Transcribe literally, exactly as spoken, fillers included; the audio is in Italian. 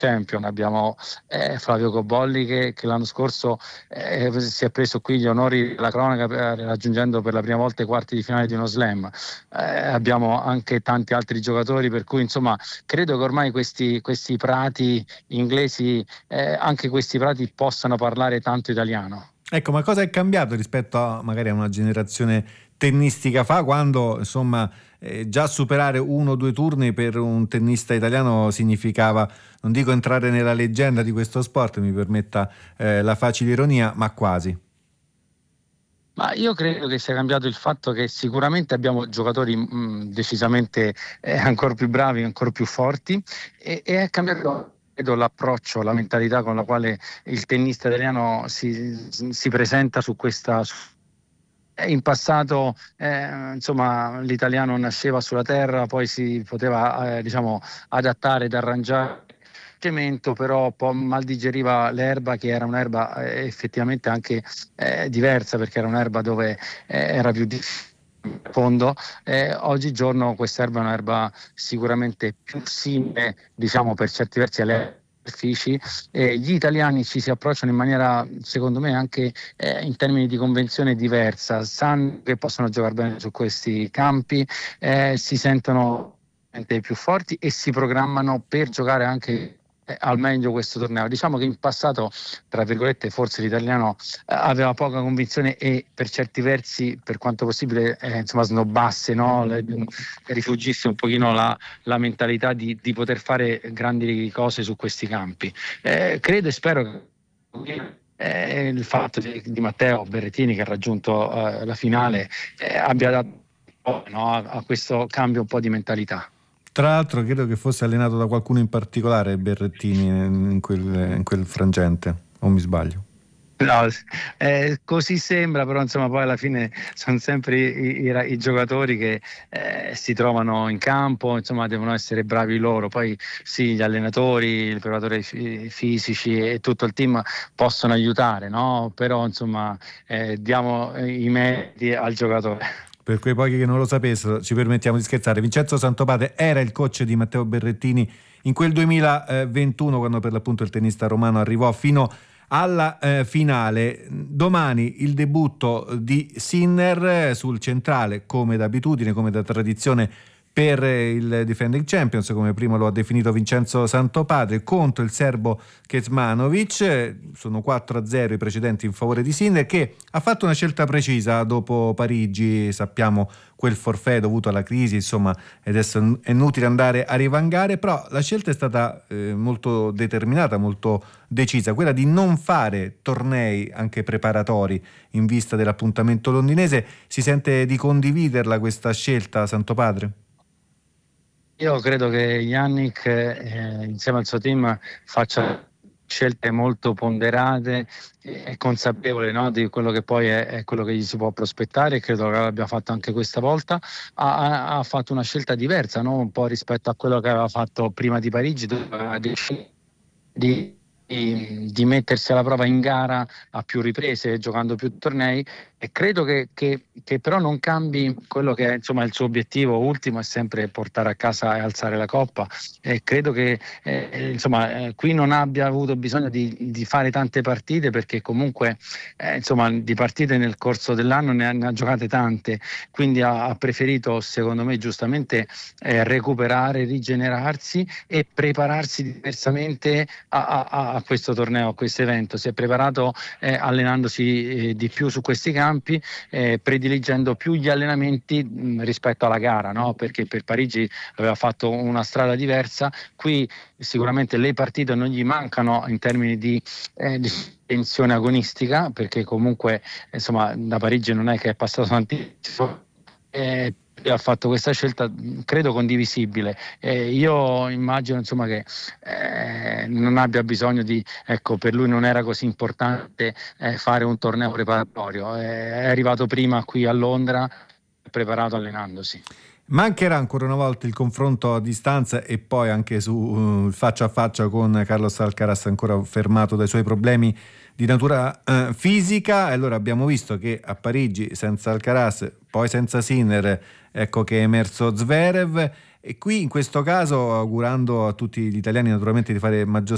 champion, abbiamo eh, Flavio Cobolli che, che l'anno scorso eh, si è preso qui gli onori della cronaca per, raggiungendo per la prima volta i quarti di finale di uno slam. Eh, abbiamo anche tanti altri giocatori, per cui insomma credo che ormai questi, questi prati inglesi, eh, anche questi prati possano parlare tanto italiano. Ecco, ma cosa è cambiato rispetto a magari a una generazione tennistica fa, quando insomma eh, già superare uno o due turni per un tennista italiano significava, non dico entrare nella leggenda di questo sport, mi permetta eh, la facile ironia, ma quasi. Ma io credo che sia cambiato il fatto che sicuramente abbiamo giocatori mh, decisamente eh, ancora più bravi, ancora più forti, e, e è cambiato credo l'approccio, la mentalità con la quale il tennista italiano si, si presenta su questa. In passato eh, insomma l'italiano nasceva sulla terra, poi si poteva eh, diciamo adattare ed arrangiare, però un po' mal digeriva l'erba, che era un'erba eh, effettivamente anche eh, diversa, perché era un'erba dove eh, era più difficile fondo. Eh, oggigiorno questa erba è un'erba sicuramente più simile, diciamo per certi versi, alle superfici. Eh, gli italiani ci si approcciano in maniera, secondo me, anche eh, in termini di convenzione diversa, sanno che possono giocare bene su questi campi, eh, si sentono più forti e si programmano per giocare anche eh, al meglio questo torneo. Diciamo che in passato, tra virgolette, forse l'italiano eh, aveva poca convinzione e per certi versi, per quanto possibile, eh, insomma snobbasse, no? Le, rifugisse un pochino la, la mentalità di, di poter fare grandi cose su questi campi. Eh, credo e spero che eh, il fatto di, di Matteo Berrettini, che ha raggiunto eh, la finale, eh, abbia dato no, a, a questo cambio un po' di mentalità. Tra l'altro credo che fosse allenato da qualcuno in particolare Berrettini in quel, in quel frangente, o mi sbaglio? No, eh, così sembra, però insomma poi alla fine sono sempre i, i, i giocatori che eh, si trovano in campo, insomma devono essere bravi loro, poi sì, gli allenatori, i preparatori fisici e tutto il team possono aiutare, no? Però insomma eh, diamo i meriti al giocatore. Per quei pochi che non lo sapessero, ci permettiamo di scherzare. Vincenzo Santopadre era il coach di Matteo Berrettini in quel duemilaventuno, quando per l'appunto il tennista romano arrivò fino alla eh, finale. Domani il debutto di Sinner sul centrale, come d'abitudine, come da tradizione per il defending champions, come prima lo ha definito Vincenzo Santopadre, contro il serbo Kecmanovic. Sono quattro a zero i precedenti in favore di Sinner, che ha fatto una scelta precisa dopo Parigi. Sappiamo quel forfait dovuto alla crisi, insomma, ed adesso è inutile andare a rivangare, però la scelta è stata eh, molto determinata, molto decisa, quella di non fare tornei anche preparatori in vista dell'appuntamento londinese. Si sente di condividerla questa scelta, Santopadre? Io credo che Yannick eh, insieme al suo team faccia scelte molto ponderate e consapevole, no, di quello che poi è, è quello che gli si può prospettare, e credo che l'abbia fatto anche questa volta. Ha, ha fatto una scelta diversa, no? Un po' rispetto a quello che aveva fatto prima di Parigi, dove aveva deciso di, di, di mettersi alla prova in gara a più riprese, giocando più tornei, e credo che, che, che però non cambi quello che è insomma il suo obiettivo ultimo, è sempre portare a casa e alzare la coppa, e credo che eh, insomma eh, qui non abbia avuto bisogno di, di fare tante partite, perché comunque eh, insomma di partite nel corso dell'anno ne ha, ne ha giocate tante, quindi ha, ha preferito, secondo me giustamente, eh, recuperare, rigenerarsi e prepararsi diversamente a, a, a questo torneo, a questo evento. Si è preparato eh, allenandosi eh, di più su questi campi, eh, prediligendo più gli allenamenti mh, rispetto alla gara, no? Perché per Parigi aveva fatto una strada diversa. Qui sicuramente le partite non gli mancano in termini di, eh, di tensione agonistica, perché comunque insomma da Parigi non è che è passato tantissimo. Eh, ha fatto questa scelta credo condivisibile. Eh, io immagino insomma che eh, non abbia bisogno di, ecco, per lui non era così importante eh, fare un torneo preparatorio, eh, è arrivato prima qui a Londra, preparato allenandosi. Mancherà ancora una volta il confronto a distanza e poi anche su uh, faccia a faccia con Carlos Alcaraz, ancora fermato dai suoi problemi di natura uh, fisica. E allora abbiamo visto che a Parigi senza Alcaraz, poi senza Sinner, ecco che è emerso Zverev, e qui in questo caso, augurando a tutti gli italiani naturalmente di fare maggior